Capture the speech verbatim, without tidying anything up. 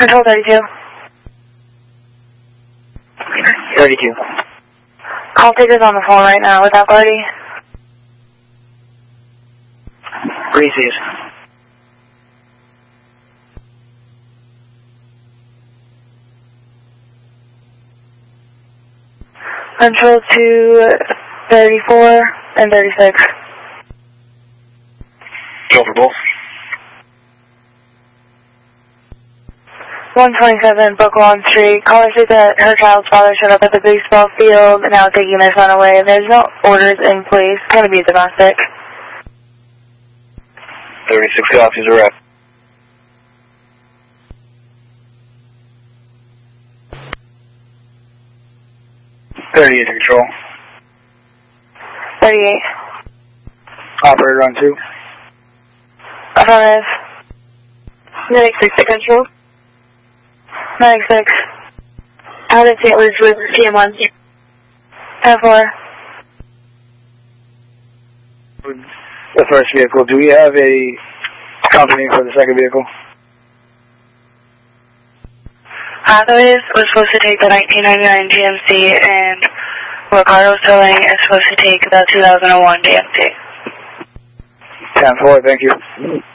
Control thirty-two. thirty-two. Call taker's on the phone right now with that party. Received. Control to thirty-four and thirty-six. Go for both. one twenty-seven Brooklawn Street. Caller said that her child's father showed up at the baseball field and now taking their son away. There's no orders in place. It's going to be domestic. thirty-six copies are up. thirty-eight to control. thirty-eight. Operator on two. Affirmative. ninety-six to control. ninety-six. Out of Saint Louis with T M one. ten four. The first vehicle. Do we have a company for the second vehicle? Hathaway's was supposed to take the nineteen ninety-nine G M C and Ricardo's Towing is supposed to take the two thousand one G M C. ten four, thank you.